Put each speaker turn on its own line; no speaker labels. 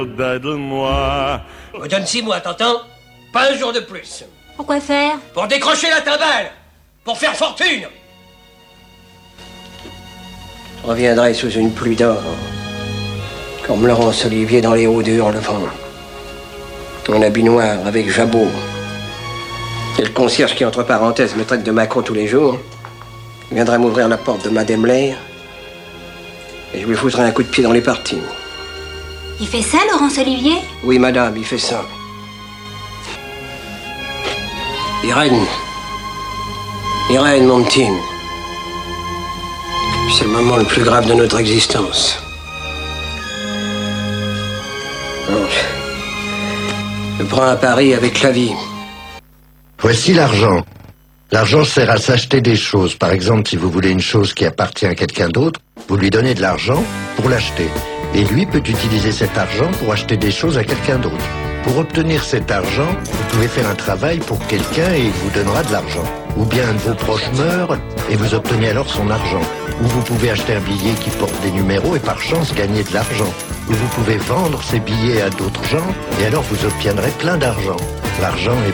D'aide-moi.
On donne 6 mois, t'entends? Pas un jour de plus.
Pourquoi faire?
Pour décrocher la timbale. Pour faire fortune. Je reviendrai sous une pluie d'or. Comme Laurence Olivier dans Les Hauts de Hurlevent. En habit noir, avec jabot. Et le concierge qui, entre parenthèses, me traite de Macron tous les jours, viendra m'ouvrir la porte de Madame Lair. Et je lui foutrai un coup de pied dans les parties.
Il fait ça, Laurence Olivier?
Oui, madame, il fait ça. Irène, mon petit. C'est le moment le plus grave de notre existence. Donc, je prends un pari avec la vie.
Voici l'argent. L'argent sert à s'acheter des choses. Par exemple, si vous voulez une chose qui appartient à quelqu'un d'autre, vous lui donnez de l'argent pour l'acheter. Et lui peut utiliser cet argent pour acheter des choses à quelqu'un d'autre. Pour obtenir cet argent, vous pouvez faire un travail pour quelqu'un et il vous donnera de l'argent. Ou bien un de vos proches meurt et vous obtenez alors son argent. Ou vous pouvez acheter un billet qui porte des numéros et par chance gagner de l'argent. Ou vous pouvez vendre ces billets à d'autres gens et alors vous obtiendrez plein d'argent. L'argent est